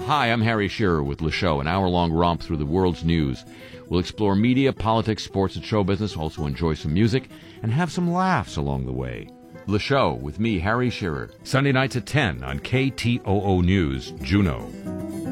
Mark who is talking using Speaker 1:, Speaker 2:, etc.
Speaker 1: Hi, I'm Harry Shearer with Le Show, an hour-long romp through the world's news. We'll explore media, politics, sports, and show business, also enjoy some music, and have some laughs along the way. Le Show with me, Harry Shearer, Sunday nights at 10 on KTOO News, Juneau.